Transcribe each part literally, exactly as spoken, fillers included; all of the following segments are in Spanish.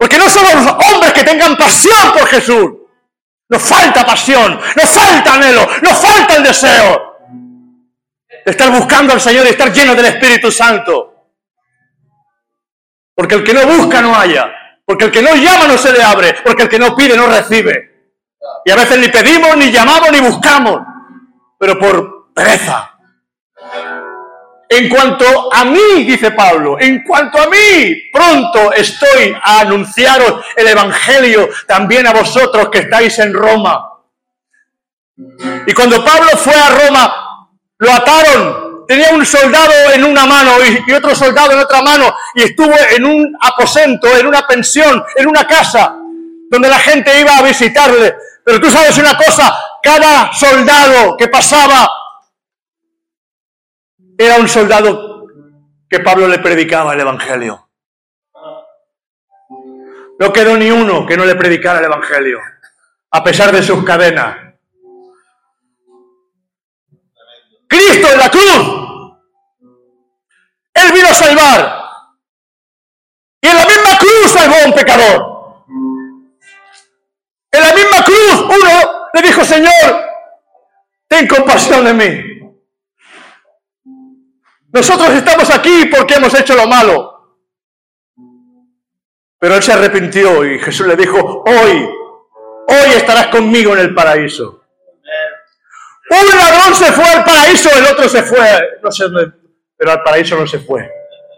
Porque no somos hombres que tengan pasión por Jesús. Nos falta pasión, nos falta anhelo, nos falta el deseo de estar buscando al Señor y estar lleno del Espíritu Santo. Porque el que no busca no halla. Porque el que no llama no se le abre. Porque el que no pide no recibe. Y a veces ni pedimos, ni llamamos, ni buscamos. Pero por pereza. En cuanto a mí, dice Pablo, en cuanto a mí, pronto estoy a anunciaros el Evangelio también a vosotros que estáis en Roma. Y cuando Pablo fue a Roma, lo ataron. Tenía un soldado en una mano y otro soldado en otra mano y estuvo en un aposento, en una pensión, en una casa, donde la gente iba a visitarle. Pero tú sabes una cosa, cada soldado que pasaba era un soldado que Pablo le predicaba el Evangelio. No quedó ni uno que no le predicara el Evangelio, a pesar de sus cadenas. Cristo en la cruz, Él vino a salvar. Y en la misma cruz salvó a un pecador. En la misma cruz uno le dijo, Señor, ten compasión de mí. Nosotros estamos aquí porque hemos hecho lo malo. Pero Él se arrepintió y Jesús le dijo, hoy, hoy estarás conmigo en el paraíso. Un ladrón se fue al paraíso, el otro se fue, no sé, pero al paraíso no se fue.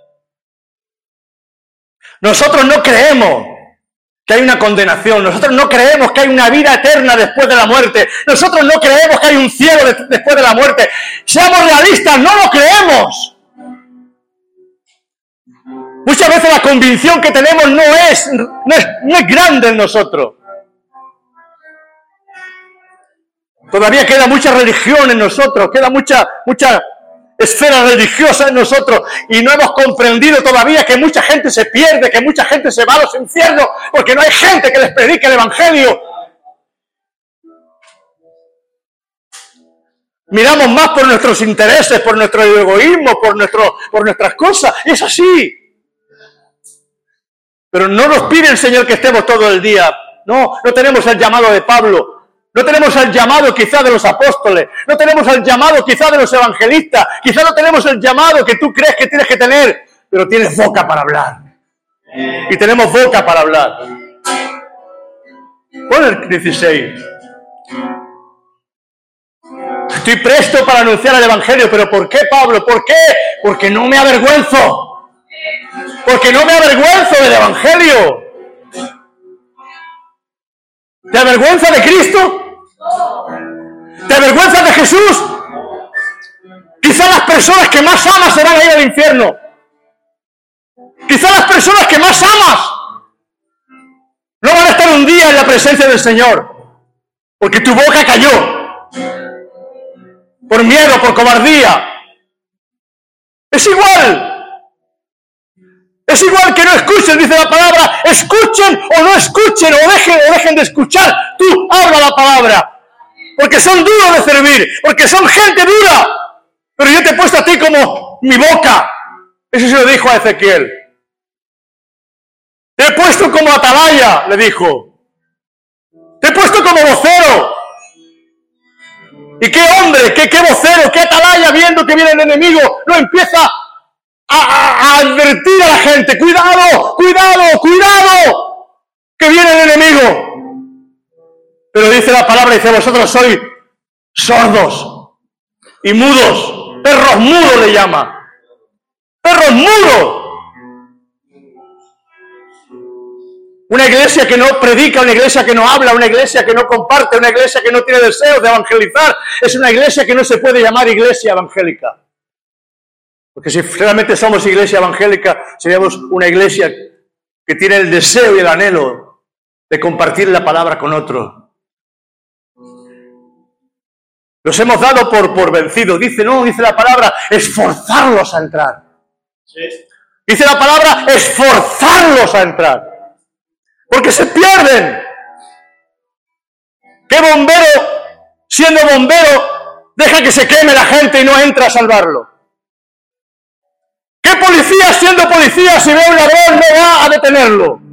Nosotros no creemos que hay una condenación, nosotros no creemos que hay una vida eterna después de la muerte, nosotros no creemos que hay un cielo de, después de la muerte. Seamos realistas, no lo creemos. Muchas veces la convicción que tenemos no es, no es, no es grande en nosotros. Todavía queda mucha religión en nosotros, queda mucha, mucha esfera religiosa en nosotros y no hemos comprendido todavía que mucha gente se pierde, que mucha gente se va a los infiernos porque no hay gente que les predique el Evangelio. Miramos más por nuestros intereses, por nuestro egoísmo, por, nuestro, por nuestras cosas, y es así. Pero no nos pide el Señor que estemos todo el día. No, no tenemos el llamado de Pablo. No tenemos el llamado quizá de los apóstoles, no tenemos el llamado quizá de los evangelistas, quizá no tenemos el llamado que tú crees que tienes que tener, pero tienes boca para hablar. Y tenemos boca para hablar. Pon el dieciséis. Estoy presto para anunciar el Evangelio, pero ¿por qué, Pablo? ¿Por qué? Porque no me avergüenzo. Porque no me avergüenzo del Evangelio. ¿Te avergüenza de Cristo? ¿Te avergüenza de Jesús? Quizá las personas que más amas se van a ir al infierno. Quizá las personas que más amas no van a estar un día en la presencia del Señor, porque tu boca cayó por miedo, por cobardía. Es igual. Es igual que no escuchen, dice la palabra, escuchen o no escuchen, o dejen, o dejen de escuchar. Tú habla la palabra, porque son duros de servir, porque son gente dura. Pero yo te he puesto a ti como mi boca. Eso se lo dijo a Ezequiel. Te he puesto como atalaya, le dijo. Te he puesto como vocero. ¿Y qué hombre, qué, qué vocero, qué atalaya, viendo que viene el enemigo, no empieza A, a, a advertir a la gente, cuidado, cuidado, cuidado, que viene el enemigo? Pero dice la palabra, dice, vosotros sois sordos y mudos, perros mudos le llama, perros mudos. Una iglesia que no predica, una iglesia que no habla, una iglesia que no comparte, una iglesia que no tiene deseos de evangelizar, es una iglesia que no se puede llamar iglesia evangélica. Porque si realmente somos iglesia evangélica, seríamos una iglesia que tiene el deseo y el anhelo de compartir la palabra con otros. Los hemos dado por, por vencidos. Dice, no, dice la palabra, esforzarlos a entrar. ¿Sí? Dice la palabra, esforzarlos a entrar. Porque se pierden. ¿Qué bombero, siendo bombero, deja que se queme la gente y no entra a salvarlo? ¿Qué policía, siendo policía, si ve a un ladrón no va a detenerlo?